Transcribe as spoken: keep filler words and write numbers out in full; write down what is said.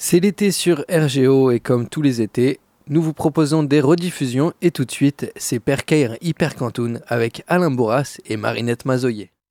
C'est l'été sur R G O et comme tous les étés, nous vous proposons des rediffusions et tout de suite, c'est Percaire Hyper Cantoun avec Alain Bourras et Marinette Mazoyer.